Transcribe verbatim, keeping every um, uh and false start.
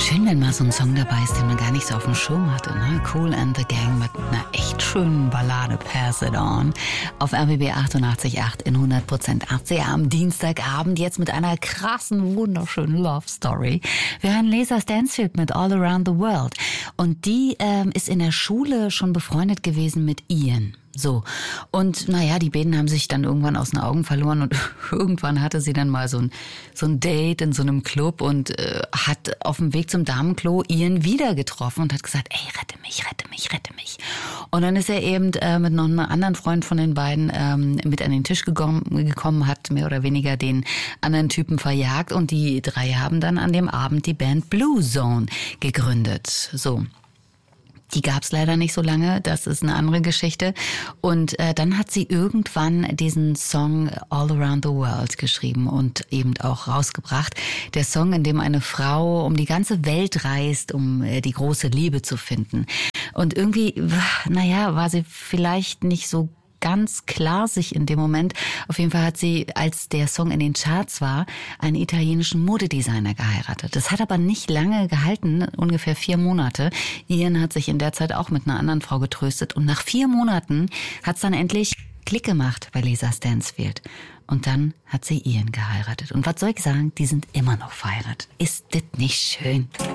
Schön, wenn mal so ein Song dabei ist, den man gar nicht so auf dem Schirm hatte. Ne? Kool and the Gang mit einer echt schönen Ballade, Pass It On. Auf R B B achtundachtzig Komma acht in hundert Prozent achtzig am Dienstagabend. Jetzt mit einer krassen, wunderschönen Love Story. Wir hören Lisa Stansfield mit All Around the World. Und die ähm, ist in der Schule schon befreundet gewesen mit Ian. So. Und naja, die beiden haben sich dann irgendwann aus den Augen verloren und irgendwann hatte sie dann mal so ein, so ein Date in so einem Club und äh, hat auf dem Weg zum Damenklo Ian wieder getroffen und hat gesagt, ey, rette mich, rette mich, rette mich. Und dann ist er eben äh, mit noch einem anderen Freund von den beiden ähm, mit an den Tisch gekommen, gekommen, hat mehr oder weniger den anderen Typen verjagt und die drei haben dann an dem Abend die Band Blue Zone gegründet. So. Die gab's leider nicht so lange, das ist eine andere Geschichte. Und äh, dann hat sie irgendwann diesen Song All Around the World geschrieben und eben auch rausgebracht. Der Song, in dem eine Frau um die ganze Welt reist, um äh, die große Liebe zu finden. Und irgendwie, naja, war sie vielleicht nicht so ganz klar sich in dem Moment. Auf jeden Fall hat sie, als der Song in den Charts war, einen italienischen Modedesigner geheiratet. Das hat aber nicht lange gehalten, ungefähr vier Monate. Ian hat sich in der Zeit auch mit einer anderen Frau getröstet und nach vier Monaten hat es dann endlich Klick gemacht bei Lisa Stansfield. Und dann hat sie Ian geheiratet. Und was soll ich sagen, die sind immer noch verheiratet. Ist das nicht schön?